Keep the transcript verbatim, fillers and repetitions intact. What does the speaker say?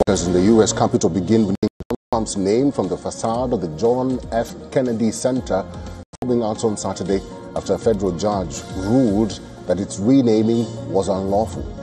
in the U S Capitol begin removing Donald Trump's name from the facade of the John F. Kennedy Center, coming out on Saturday after a federal judge ruled that its renaming was unlawful.